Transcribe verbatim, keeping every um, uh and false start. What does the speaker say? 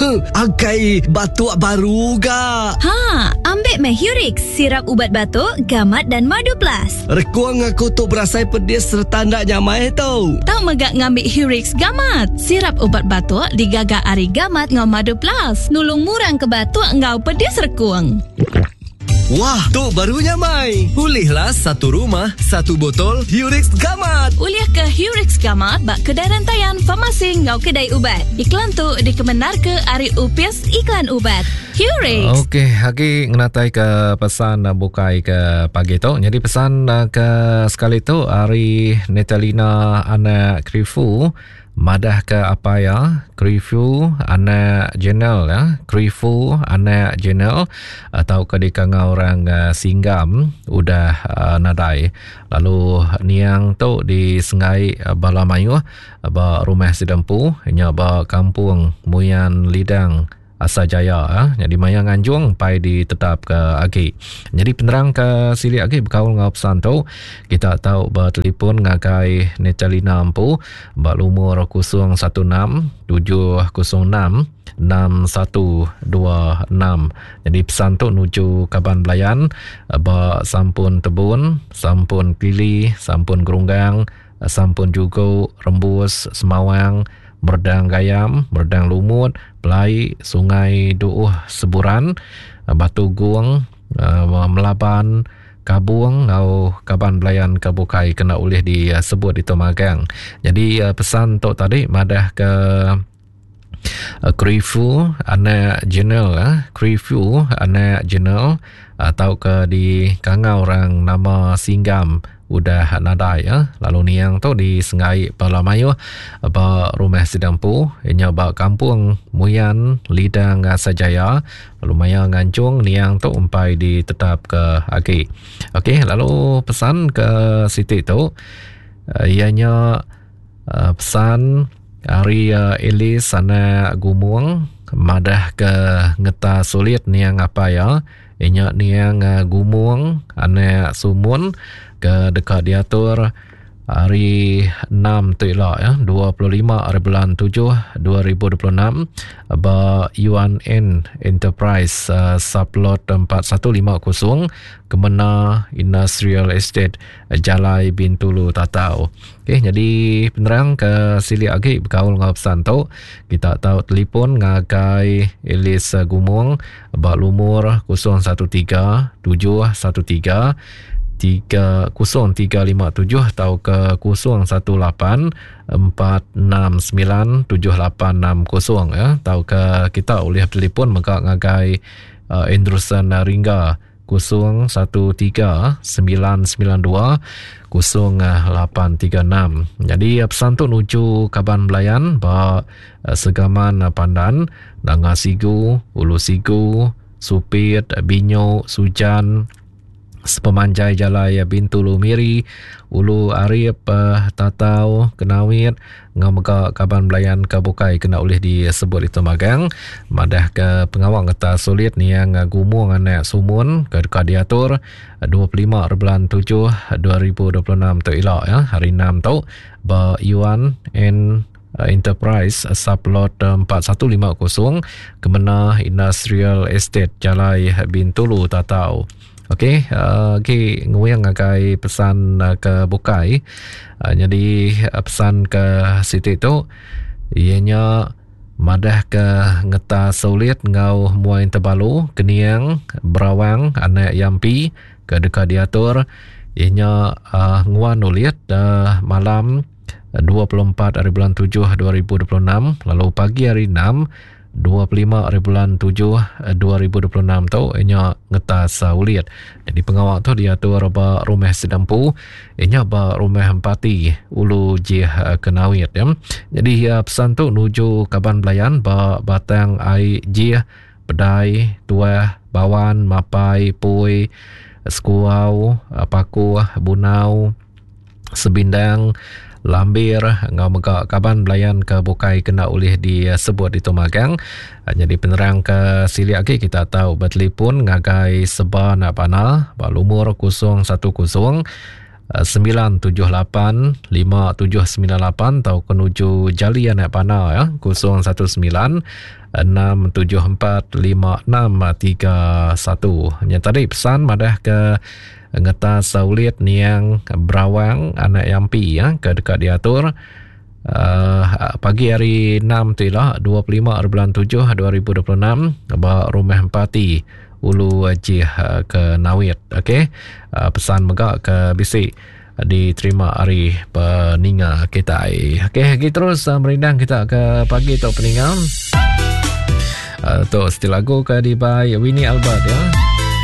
Agai batuk baru ga. Ha, ambil meh Hurix, sirap ubat batuk, gamat dan madu plus. Rekuang aku tu berasai pedis serta ndak nyamai tau. Tahu megak ngambil Hurix gamat. Sirap ubat batuk digagak ari gamat ngau madu plus. Nulung murang ke batuk ngau pedis rekuang. Wah, tu barunya Mai. Pulihlah satu rumah, satu botol Hurix Gamat. Uliah ke Hurix Gamat bak kedai rantaian farmasi ngau kedai ubat. Iklan tu dikemenar ke Ari Upis Iklan Ubat. Hurix. Okey, lagi ngenatai ke pesan uh, bukai ke pagi tu. Jadi pesan uh, ke sekali tu Ari Natalina anak Krifu. Madah ke apa ya? Krifu anak jenel ya. Krifu anak jenel atau ke di kanga orang uh, Singgam udah uh, nadai. Lalu niang tu di Sengai uh, Balamayu uh, ba rumah Sidempu nya ba kampung Muyan Lidang Asajaya ya. Jadi mayang anjung pai ditetap ke agi. Jadi penerang ke sili agi berkaul ngau pesan tu kita tahu bertelefon ngagai Natalina Ampu bak lumur kosong satu enam tujuh kosong enam enam satu dua enam. Jadi pesan tu nuju Kaban Belayan bak sampun Tebun, sampun Pili, sampun Gerunggang, sampun juga Rembus, Semawang, Merdang Gayam, Merdang Lumut, Pelai, Sungai Duuh Seburan, Batu Guang, Melaban, Kabuang, ngau Kaban Belayan Kabukai kena ulih disebut di Tomagang. Jadi pesan tok tadi madah ke Krifu anak jenel Krifu anak jenel atau ke di kanga orang nama Singgam udah nadai ya. Lalu niang tu di Sengai Balamayu ba rumah Sidempu inya ba kampung Muyan Lidang Sajaya. Lalu maya ngancung niang tu umpai ditetap ke agi. Okey, lalu pesan ke Siti tu uh, ianya uh, pesan Ari uh, Elis sana Gumuang madah ke ngeta sulit niang apa ya. Inya niang uh, Gumuang anak Sumun ke dekat diatur hari enam tu lah ya, dua puluh lima hari bulan tujuh dua ribu dua puluh enam ba U N N Enterprise uh, sublot empat satu lima kosong Kemena Industrial Estate Jalai Bintulu Tatau. Okey, jadi penerang ke sili agi berkaul ngau pesan tu kita tahu telefon ngagai Elis Gumung ba lumur kosong satu tiga tujuh satu tiga tiga kosong tiga lima tujuh atau ke kosong satu lapan empat enam sembilan tujuh lapan enam kosong ya. Atau ke kita oleh telefon maka ngagai uh, Endrusan Ringga kosong satu tiga sembilan sembilan dua kosong lapan tiga enam. Jadi pesan tu nuju Kaban Belayan ba uh, Segaman uh, Pandan, Dangasigu, Ulu Sigu, Supit, Binyo, Sujan, Sepemanjai Jalai Bintulu Miri, Ulu Arif, uh, Tatau, Kenawit, ngamega Kaban Belayan Kabukai kena oleh disebut di Tomagang. Madah ke pengawang kata sulit ni yang Gumuang anak Sumun ke dekat diatur dua puluh lima bulan tujuh dua ribu dua puluh enam tu elok ya. Hari enam tu ba Yuan N Enterprise sublot empat satu lima kosong Kemena Industrial Estate Jalai Bintulu Tatau. Okey, uh, okay, nguyang ngagai pesan uh, ke Bukai. Uh, jadi uh, pesan ke Siti tu ianya madah ke ngeta sulit ngau muain terbalu keniang berawang anak Yampi ke dekat diatur ianya uh, nguan ulit uh, malam dua puluh empat hari bulan tujuh dua ribu dua puluh enam lalu pagi hari enam dua puluh lima hari bulan tujuh dua ribu dua puluh enam tu inya ngetas ulit. Jadi pengawal tu diatur ba rumah Sidempu inya ba rumah Empati Ulu Jih Kenawit ya. Jadi ya, pesan tu nuju Kaban Belayan ba Batang Ai Jih Pedai Tua Bawan Mapai Pui Skuau Paku Bunau Sebindang Lambir ngau mega Kaban Belayan ke Bukai kena oleh disebut di Tomagang. Jadi penerang ke sili lagi kita tahu bertelefon ngagai Seba nak panal ba lumur kosong satu kosong sembilan tujuh lapan lima tujuh sembilan lapan atau menuju Jali Anak Panau ya kosong satu sembilan enam tujuh empat lima enam tiga satu. Yang tadi pesan madah ke ngeta saulit niang Berawang Anak Yampi ya ke dekat diatur uh, pagi hari enam tu lah dua puluh lima bulan tujuh dua ribu dua puluh enam ba rumah empati Ulu Wajih uh, ke Nawit. Okey, uh, pesan megak ke bisik diterima hari peninga kita. Okey, kita terus uh, merindang kita ke pagi atau peninga uh, tu setiap lagu ke di by Winnie Albert ya.